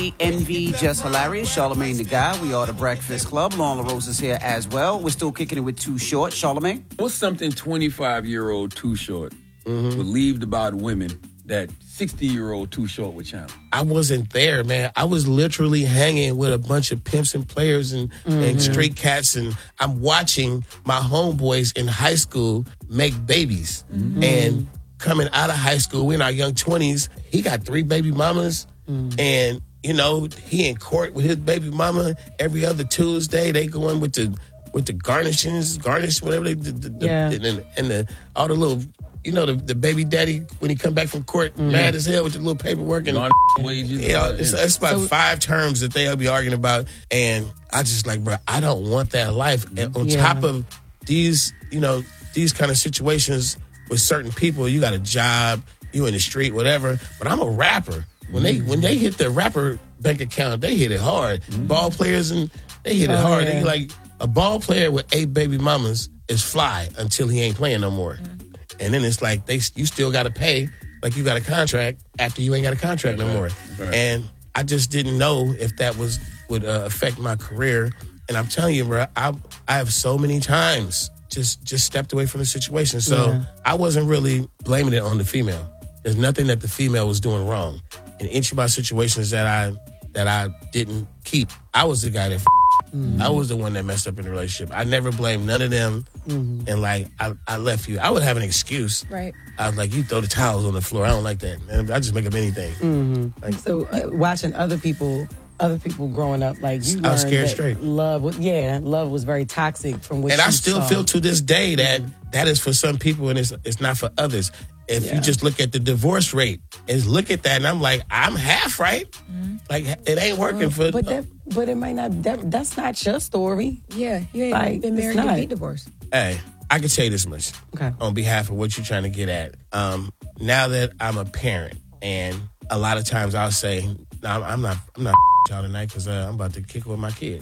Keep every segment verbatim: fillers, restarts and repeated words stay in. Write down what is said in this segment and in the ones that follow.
Hate, Envy, Just Hilarious. Charlamagne the Guy. We are the Breakfast Club. Lauren LaRose is here as well. We're still kicking it with Too Short. Charlamagne? What's something twenty-five-year-old Too Short Mm-hmm. believed about women that sixty-year-old Too Short would challenge? I wasn't there, man. I was literally hanging with a bunch of pimps and players and, Mm-hmm. and street cats, and I'm watching my homeboys in high school make babies. Mm-hmm. And coming out of high school, we're in our young twenties, he got three baby mamas, Mm-hmm. and, you know, he in court with his baby mama every other Tuesday. They go in with the with the garnishings, garnish, whatever they the, the, Yeah. the, and, and the all the little, you know, the, the baby daddy, when he come back from court, Mm-hmm. mad as hell with the little paperwork. And Garnish wages. yeah, it's, it's about five terms that they'll be arguing about. And I just like, bro, I don't want that life. And on Yeah. top of these, you know, these kind of situations with certain people, you got a job, you in the street, whatever. But I'm a rapper. When they when they hit the rapper bank account, they hit it hard. Ball players, and they hit it Oh, hard. yeah. They like a ball player with eight baby mamas is fly until he ain't playing no more. And then it's like they you still got to pay like you got a contract after you ain't got a contract no more. Right. And I just didn't know if that was would uh, affect my career. And I'm telling you, bro, I I have so many times just just stepped away from the situation. So Yeah. I wasn't really blaming it on the female. There's nothing that the female was doing wrong. In each of my situations that I that I didn't keep, I was the guy that. Mm-hmm. I was the one that messed up in the relationship. I never blamed none of them. Mm-hmm. And like, I, I left you. I would have an excuse. Right. I was like, you throw the towels on the floor. I don't like that. And I just make up anything. Mm-hmm. So uh, watching other people, other people growing up, like you I was learned scared that straight. love was, yeah, love was very toxic from which And I you still saw. feel to this day that that is for some people and it's it's not for others. If Yeah. you just look at the divorce rate and look at that, and I'm like, I'm half right. Like it ain't working for. But that, but it might not. That, that's not your story. Yeah, you ain't Like, been it's married not. and be divorced. Hey, I can tell you this much. Okay. On behalf of what you're trying to get at. Um, now that I'm a parent, and a lot of times I'll say, no, I'm, I'm not, I'm not y'all tonight because uh, I'm about to kick with my kid.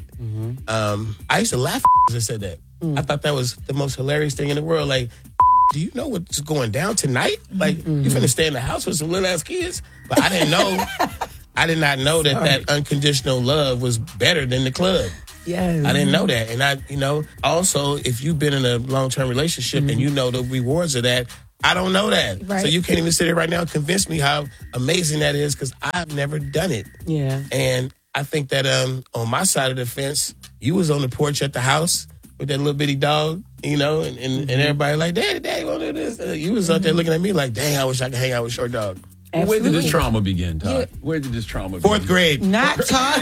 Um, I used to laugh as I said that. I thought that was the most hilarious thing in the world. Like, do you know what's going down tonight? Like, you finna stay in the house with some little ass kids? But I didn't know. I did not know that that unconditional love was better than the club. Yes. I didn't know that. And I, you know, also, if you've been in a long-term relationship and you know the rewards of that, I don't know that. Right. So you can't even sit here right now and convince me how amazing that is because I've never done it. Yeah. And I think that um, on my side of the fence, you was on the porch at the house with that little bitty dog, you know, and, and, and everybody like, Daddy, Daddy, want to do this? Uh, you was out there looking at me like, dang, I wish I could hang out with Short Dog. Where did this Absolutely. trauma begin, Todd? Where did this trauma begin? Fourth grade. Not Todd.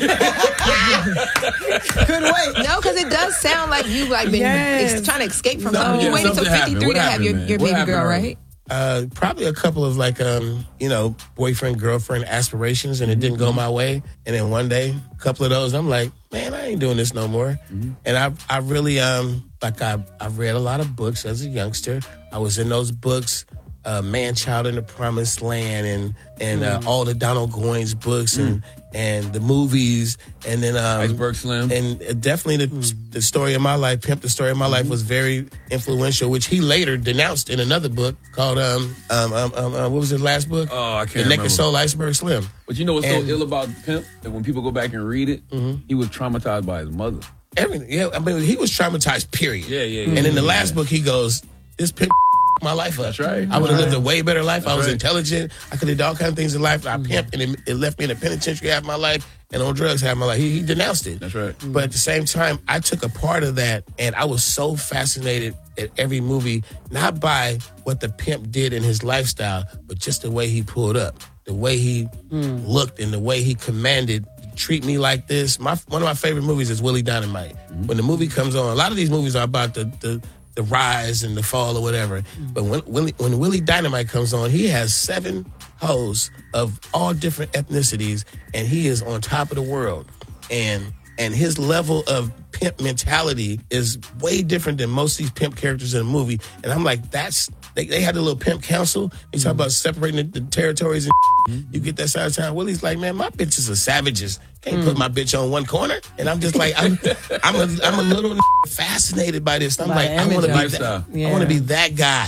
Couldn't wait. No, because it does sound like you like been Yes. ex- trying to escape from No, something. yeah, You waited till something happened. fifty-three What to have happened, your, man? your What baby happened girl, early? right? Uh, probably a couple of like, um, you know, boyfriend, girlfriend aspirations, and it didn't go my way. And then one day, a couple of those, I'm like, man, I ain't doing this no more. And I, I really, um, like, I, I read a lot of books as a youngster. I was in those books, uh, Man, Child in the Promised Land, and and uh, all the Donald Goines books, and and the movies, and then um, Iceberg Slim. and uh, definitely the the story of my life, Pimp, the story of my life was very influential, which he later denounced in another book called um um um, um uh, what was his last book? Oh, I The can't Naked remember. Soul, Iceberg Slim. But you know what's And- so ill about Pimp? That when people go back and read it, he was traumatized by his mother. Everything, yeah. I mean, he was traumatized. Period. Yeah, yeah, yeah. And in the Yeah. last book, he goes, "This Pimp my life up. That's right. I would have lived a way better life. I was right. intelligent. I could have done all kinds of things in life. I pimped, and it, it left me in a penitentiary half my life, and on drugs half my life." He, he denounced it. That's right. But at the same time, I took a part of that, and I was so fascinated at every movie, not by what the pimp did in his lifestyle, but just the way he pulled up, the way he looked, and the way he commanded. Treat me like this. My one of my favorite movies is Willie Dynamite. When the movie comes on, a lot of these movies are about the the, the rise and the fall or whatever. But when Willie, when Willie Dynamite comes on, he has seven hoes of all different ethnicities, and he is on top of the world. And and his level of pimp mentality is way different than most of these pimp characters in the movie. And I'm like, that's they, they had a little pimp council. They talk about separating the, the territories and you get that side of town. Willie's like, man, my bitches are savages. Can't put my bitch on one corner. And I'm just like, I'm I'm a I'm a little fascinated by this. I'm By like, the I want to image be of that, lifestyle. I want Yeah. to be that guy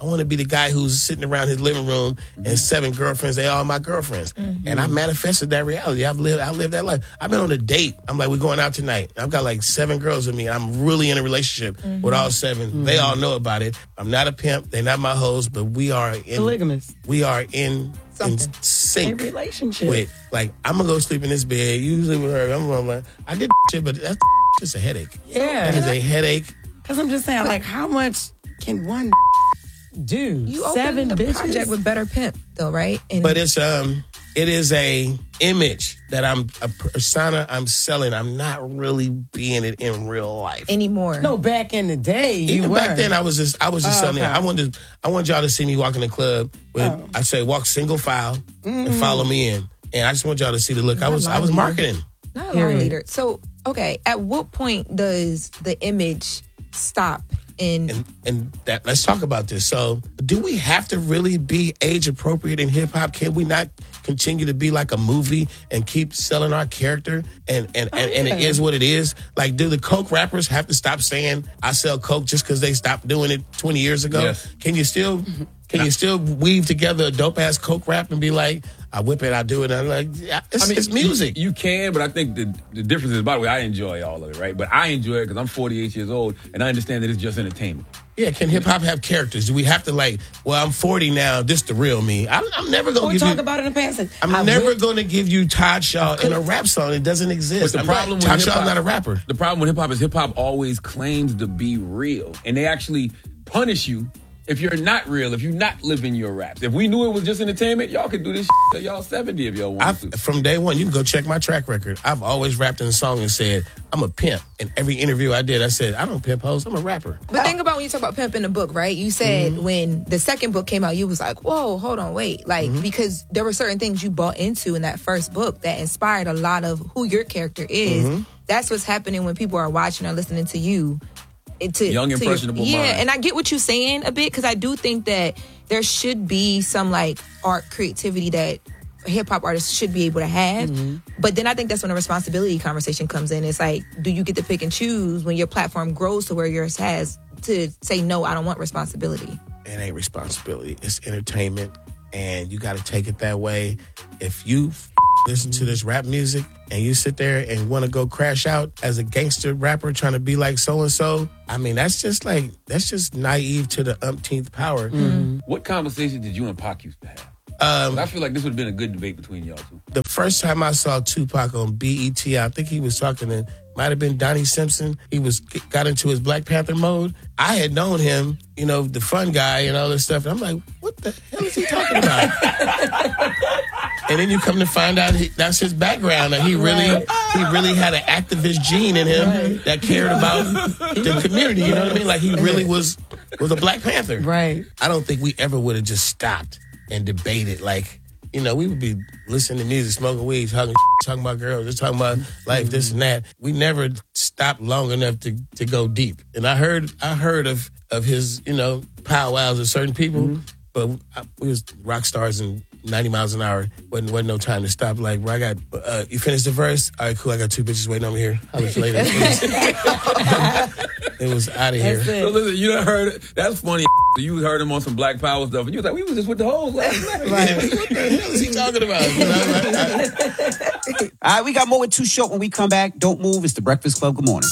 I want to be the guy who's sitting around his living room and seven girlfriends, they all my girlfriends. Mm-hmm. And I manifested that reality. I've lived I lived that life. I've been on a date. I'm like, we're going out tonight. I've got like seven girls with me. I'm really in a relationship mm-hmm. with all seven. Mm-hmm. They all know about it. I'm not a pimp. They're not my hoes, but we are in polygamous. We are in, in sync. A relationship. With, like, I'm going to go sleep in this bed. You sleep with her. I'm going to, I did shit, but that's just a headache. Yeah. That is a headache. Because I'm just saying, like, how much can one do? You Seven opened the bitches? project with Better Pimp, though, right? And but it's um, it is a image that I'm a persona I'm selling. I'm not really being it in real life anymore. No, back in the day, you Even were. back then, I was just I was just Oh, selling. okay. I wanted I want y'all to see me walk in the club with Oh. I say walk single file Mm-hmm. and follow me in, and I just want y'all to see the look. I was I was marketing. Not a line Period. leader. So, okay, at what point does the image stop? In And and that let's talk about this. So, do we have to really be age appropriate in hip hop? Can we not continue to be like a movie and keep selling our character? And and, Oh, and, and it yeah. is what it is. Like, do the coke rappers have to stop saying I sell coke just because they stopped doing it twenty years ago? Yes. Can you still can you still weave together a dope ass coke rap and be like, I whip it, I do it. I'm like, yeah, it's, I mean, it's music. You, you can, but I think the, the difference is, by the way, I enjoy all of it, right? But I enjoy it because I'm forty-eight years old, and I understand that it's just entertainment. Yeah, can hip hop have characters? Do we have to like? Well, I'm forty now. This the real me. I'm, I'm never gonna We give talk you. about it in the past. I'm I never wish- going to give you Todd Shaw in a rap song. It doesn't But exist. the I'm problem not, with Todd hip Shaw's hop, not a rapper. The problem with hip hop is hip hop always claims to be real, and they actually punish you if you're not real, if you're not living your raps. If we knew it was just entertainment, y'all could do this shit till y'all seventy if y'all want I've, to. from day one, you can go check my track record. I've always rapped in a song and said, I'm a pimp. In every interview I did, I said, I don't pimp hoes. I'm a rapper. But think about when you talk about Pimp in the book, right? You said Mm-hmm. when the second book came out, you was like, whoa, hold on, wait. Like, Mm-hmm. because there were certain things you bought into in that first book that inspired a lot of who your character is. Mm-hmm. That's what's happening when people are watching or listening to you. It- To, Young, to your- impressionable Yeah, mind. and I get what you're saying a bit, because I do think that there should be some, like, art creativity that hip-hop artists should be able to have. Mm-hmm. But then I think that's when the responsibility conversation comes in. It's like, do you get to pick and choose when your platform grows to where yours has to say, no, I don't want responsibility? It ain't responsibility. It's entertainment. And you got to take it that way. If you f- listen to this rap music and you sit there and want to go crash out as a gangster rapper trying to be like so-and-so, I mean, that's just like, that's just naive to the umpteenth power. What conversation did you and Pac used to have? Um, I feel like this would have been a good debate between y'all two. The first time I saw Tupac on B E T, I think he was talking to, might have been Donnie Simpson. He was got into his Black Panther mode. I had known him, you know, the fun guy and all this stuff. And I'm like, what the hell is he talking about? And then you come to find out he, that's his background. That he really, Right. he really had an activist gene in him Right. that cared about the community. You know what I mean? Like he really was was a Black Panther. Right. I don't think we ever would have just stopped and debated. Like, you know, we would be listening to music, smoking weed, talking, talking about girls, just talking about life, this and that. We never stopped long enough to, to go deep. And I heard, I heard of of his, you know, powwows with certain people, but I, we was rock stars and ninety miles an hour. wasn't wasn't no time to stop. Like, bro, I got, uh, you finished the verse? All right, cool. I got two bitches waiting over here. I'll let you later. It was out of here. That's So it. listen, you done heard it. That's funny. You heard him on some Black Power stuff, and you was like, we was just with the hoes last night. What the hell is he talking about? You know, like, I- All right, we got more with Too Short when we come back. Don't move. It's the Breakfast Club. Good morning.